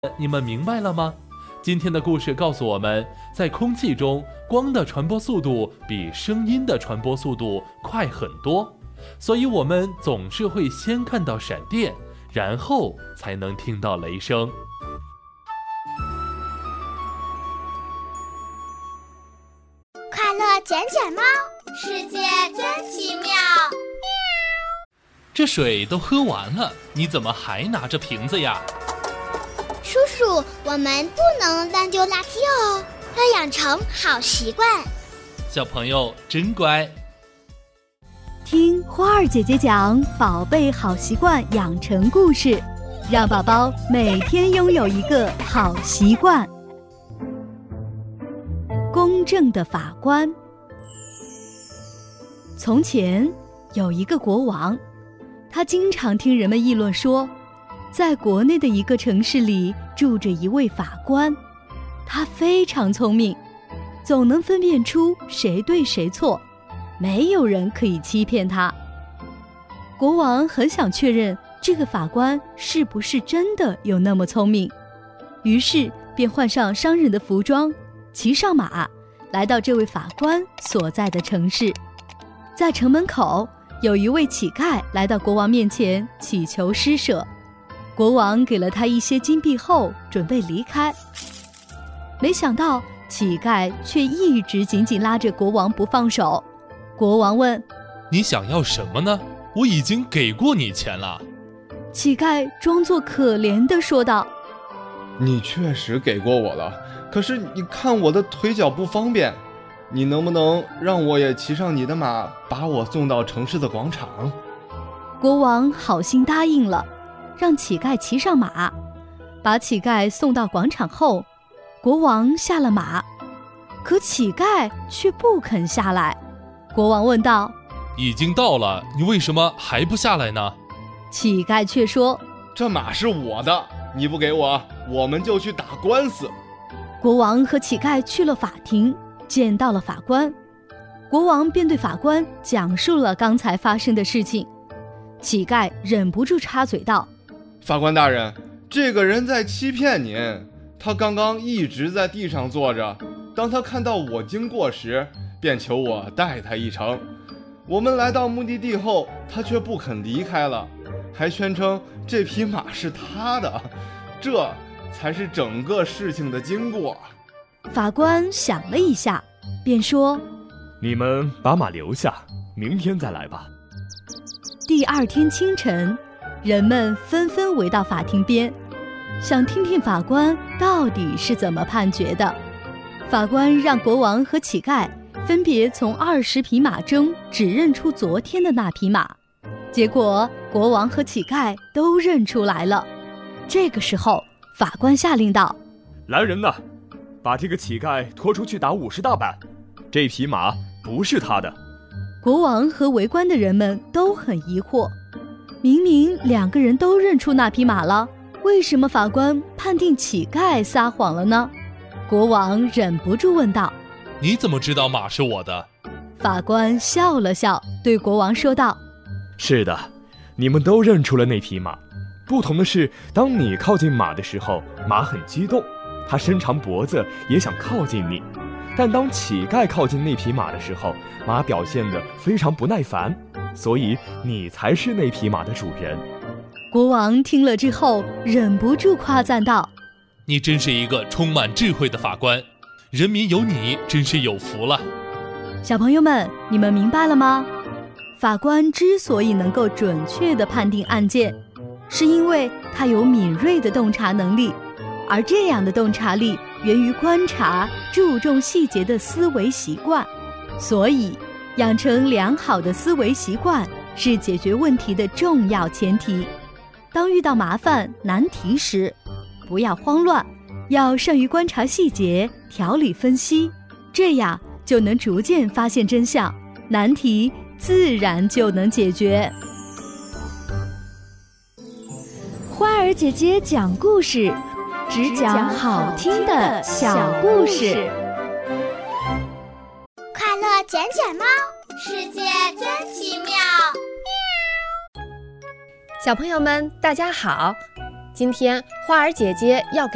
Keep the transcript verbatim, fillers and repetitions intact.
你们明白了吗？今天的故事告诉我们，在空气中，光的传播速度比声音的传播速度快很多，所以我们总是会先看到闪电，然后才能听到雷声。 快乐捡捡猫，世界真奇妙。 这水都喝完了，你怎么还拿着瓶子呀？ 叔叔，我们不能乱丢垃圾哦，要养成好习惯。 小朋友真乖。 听花儿姐姐讲宝贝好习惯养成故事，让宝宝每天拥有一个好习惯。公正的法官。从前有一个国王，他经常听人们议论说，在国内的一个城市里住着一位法官，他非常聪明，总能分辨出谁对谁错，没有人可以欺骗他。国王很想确认这个法官是不是真的有那么聪明，于是便换上商人的服装，骑上马，来到这位法官所在的城市。在城门口，有一位乞丐来到国王面前祈求施舍，国王给了他一些金币后准备离开，没想到乞丐却一直紧紧拉着国王不放手。国王问： 你想要什么呢？我已经给过你钱了。 乞丐装作可怜地说道： 你确实给过我了，可是你看我的腿脚不方便，你能不能让我也骑上你的马，把我送到城市的广场？ 国王好心答应了，让乞丐骑上马，把乞丐送到广场后，国王下了马，可乞丐却不肯下来。国王问道： 已经到了，你为什么还不下来呢？ 乞丐却说： 这马是我的，你不给我，我们就去打官司。 国王和乞丐去了法庭，见到了法官。国王便对法官讲述了刚才发生的事情。乞丐忍不住插嘴道： 法官大人，这个人在欺骗您，他刚刚一直在地上坐着，当他看到我经过时，便求我带他一程。我们来到目的地后，他却不肯离开了，还宣称这匹马是他的，这才是整个事情的经过。 法官想了一下，便说： 你们把马留下，明天再来吧。 第二天清晨，人们纷纷围到法庭边，想听听法官到底是怎么判决的。法官让国王和乞丐分别从二十匹马中只认出昨天的那匹马，结果国王和乞丐都认出来了。这个时候，法官下令道： 来人呐，把这个乞丐拖出去打五十大板，这匹马不是他的。 国王和围观的人们都很疑惑，明明两个人都认出那匹马了，为什么法官判定乞丐撒谎了呢？国王忍不住问道： 你怎么知道马是我的？ 法官笑了笑，对国王说道： 是的，你们都认出了那匹马，不同的是，当你靠近马的时候，马很激动，它伸长脖子也想靠近你，但当乞丐靠近那匹马的时候，马表现得非常不耐烦，所以你才是那匹马的主人。 国王听了之后忍不住夸赞道： 你真是一个充满智慧的法官，人民有你真是有福了。 小朋友们，你们明白了吗？法官之所以能够准确地判定案件，是因为他有敏锐的洞察能力，而这样的洞察力源于观察、注重细节的思维习惯。所以，养成良好的思维习惯是解决问题的重要前提。当遇到麻烦、难题时，不要慌乱，要善于观察细节，条理分析，这样就能逐渐发现真相，难题自然就能解决。 花儿姐姐讲故事，只讲好听的小故事。 快乐捡捡猫，世界真奇妙。 小朋友们，大家好！今天花儿姐姐要给